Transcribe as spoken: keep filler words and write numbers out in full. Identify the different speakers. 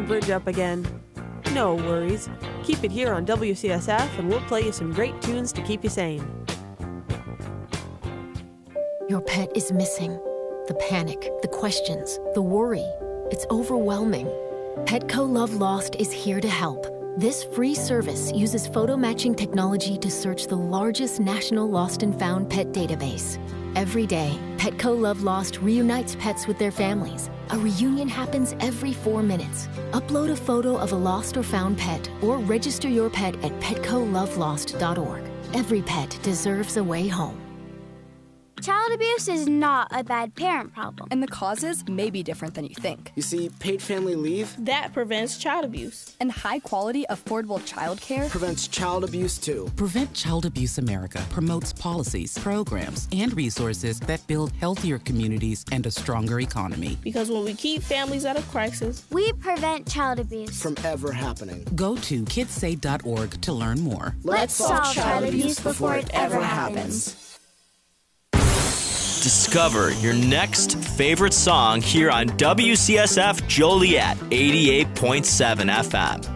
Speaker 1: Bridge up again. No worries. Keep it here on W C S F and we'll play you some great tunes to keep you sane.
Speaker 2: Your pet is missing. The panic, the questions, the worry. It's overwhelming. Petco Love Lost is here to help. This free service uses photo matching technology to search the largest national lost and found pet database. Every day, Petco Love Lost reunites pets with their families. A reunion happens every four minutes. Upload a photo of a lost or found pet or register your pet at petco love lost dot org. Every pet deserves a way home.
Speaker 3: Child abuse is not a bad parent problem.
Speaker 4: And the causes may be different than you think.
Speaker 5: You see, paid family leave
Speaker 6: that prevents child abuse.
Speaker 4: And high-quality, affordable child care
Speaker 5: prevents child abuse, too.
Speaker 7: Prevent Child Abuse America promotes policies, programs, and resources that build healthier communities and a stronger economy.
Speaker 6: Because when we keep families out of crisis,
Speaker 3: we prevent child abuse
Speaker 5: from ever happening.
Speaker 7: Go to kids say dot org to learn more.
Speaker 3: Let's, Let's solve child abuse before it ever happens.
Speaker 8: Discover your next favorite song here on W C S F Joliet eighty-eight point seven F M.